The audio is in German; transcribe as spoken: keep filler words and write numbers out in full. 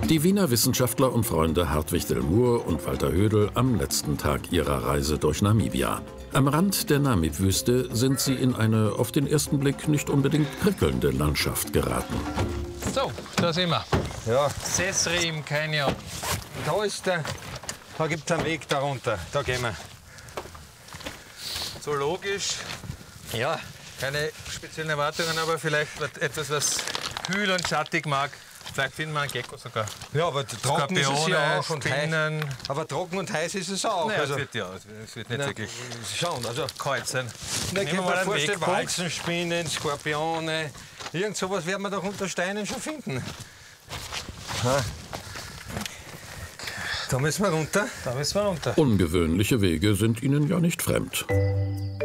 Die Wiener Wissenschaftler und Freunde Hartwig Delmour und Walter Hödel am letzten Tag ihrer Reise durch Namibia. Am Rand der Namib-Wüste sind sie in eine auf den ersten Blick nicht unbedingt prickelnde Landschaft geraten. So, da sind wir. Ja, Sesri im Canyon. da ist der. Da gibt es einen Weg darunter. Da gehen wir. Zoologisch. Ja, keine speziellen Erwartungen, aber vielleicht etwas, was kühl und schattig mag. Vielleicht finden wir einen Gecko sogar. Ja, aber trocken ist es ja auch. Und Spinnen. heiß. Aber trocken und heiß ist es auch. Naja, also, es wird ja, es wird nicht na, wirklich Schon, also. kalt sein. Na, ich Nehmen wir kann mal mir einen vorstellen, Wegpunkt. Walzenspinnen, Skorpione. Irgend sowas werden wir doch unter Steinen schon finden. Ha. Da müssen wir runter. Da müssen wir runter. Ungewöhnliche Wege sind ihnen ja nicht fremd.